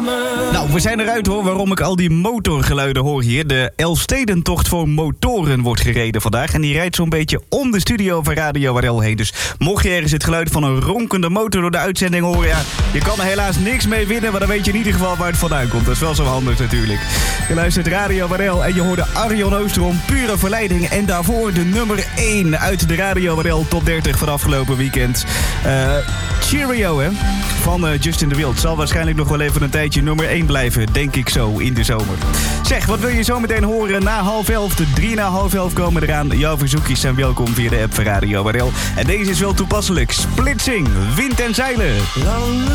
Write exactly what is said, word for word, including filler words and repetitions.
Nou, we zijn eruit hoor, waarom ik al die motorgeluiden hoor hier. De Elfstedentocht voor motoren wordt gereden vandaag. En die rijdt zo'n beetje om de studio van Radio R L heen. Dus mocht je ergens het geluid van een ronkende motor door de uitzending horen... ja, je kan er helaas niks mee winnen, maar dan weet je in ieder geval waar het vandaan komt. Dat is wel zo handig natuurlijk. Je luistert Radio R L en je hoorde Arjon Oosterom, Pure Verleiding. En daarvoor de nummer één uit de Radio R L Top dertig van afgelopen weekend. Uh, Cheerio, hè? Van uh, Justin de Wild. Zal waarschijnlijk nog wel even een tijdje nummer één blijven, denk ik zo, in de zomer. Zeg, wat wil je zo meteen horen? Na half elf, de drie na half elf komen eraan. Jouw verzoekjes zijn welkom via de app van Radio R L. En deze is wel toepasselijk. Splitsing, wind en zeilen.